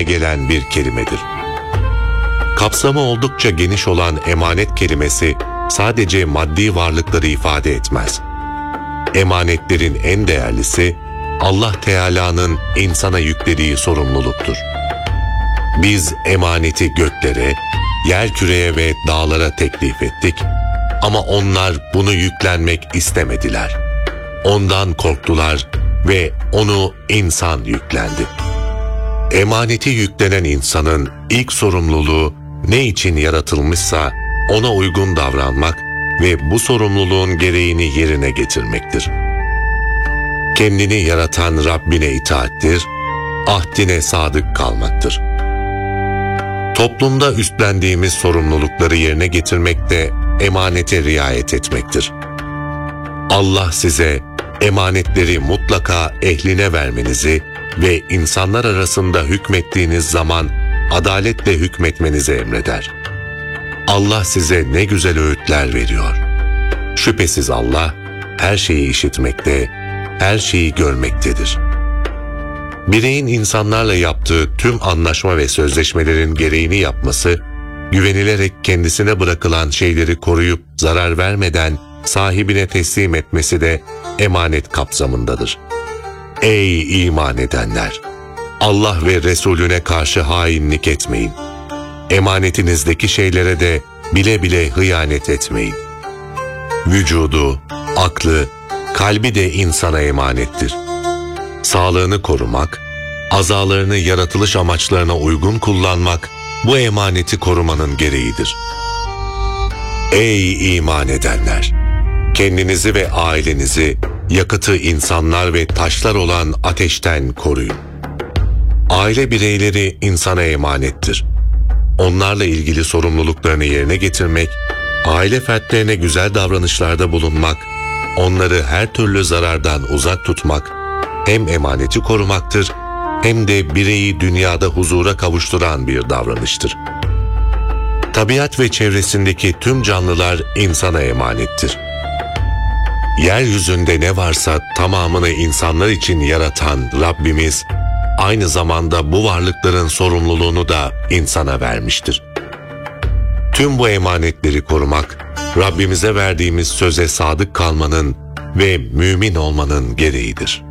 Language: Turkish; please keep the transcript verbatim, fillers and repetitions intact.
anlamına gelen bir kelimedir. Kapsamı oldukça geniş olan emanet kelimesi sadece maddi varlıkları ifade etmez. Emanetlerin en değerlisi Allah Teala'nın insana yüklediği sorumluluktur. Biz emaneti göklere, yerküreye ve dağlara teklif ettik ama onlar bunu yüklenmek istemediler. Ondan korktular ve onu insan yüklendi. Emaneti yüklenen insanın ilk sorumluluğu ne için yaratılmışsa ona uygun davranmak ve bu sorumluluğun gereğini yerine getirmektir. Kendini yaratan Rabbine itaattir, ahdine sadık kalmaktır. Toplumda üstlendiğimiz sorumlulukları yerine getirmek de emanete riayet etmektir. Allah size emanetleri mutlaka ehline vermenizi ve insanlar arasında hükmettiğiniz zaman adaletle hükmetmenizi emreder. Allah size ne güzel öğütler veriyor. Şüphesiz Allah her şeyi işitmekte, her şeyi görmektedir. Bireyin insanlarla yaptığı tüm anlaşma ve sözleşmelerin gereğini yapması, güvenilerek kendisine bırakılan şeyleri koruyup zarar vermeden sahibine teslim etmesi de emanet kapsamındadır. Ey iman edenler! Allah ve Resulüne karşı hainlik etmeyin. Emanetinizdeki şeylere de bile bile hıyanet etmeyin. Vücudu, aklı, kalbi de insana emanettir. Sağlığını korumak, azalarını yaratılış amaçlarına uygun kullanmak bu emaneti korumanın gereğidir. Ey iman edenler! Kendinizi ve ailenizi yakıtı insanlar ve taşlar olan ateşten koruyun. Aile bireyleri insana emanettir. Onlarla ilgili sorumluluklarını yerine getirmek, aile fertlerine güzel davranışlarda bulunmak, onları her türlü zarardan uzak tutmak, hem emaneti korumaktır, hem de bireyi dünyada huzura kavuşturan bir davranıştır. Tabiat ve çevresindeki tüm canlılar insana emanettir. Yeryüzünde ne varsa tamamını insanlar için yaratan Rabbimiz, aynı zamanda bu varlıkların sorumluluğunu da insana vermiştir. Tüm bu emanetleri korumak, Rabbimize verdiğimiz söze sadık kalmanın ve mümin olmanın gereğidir.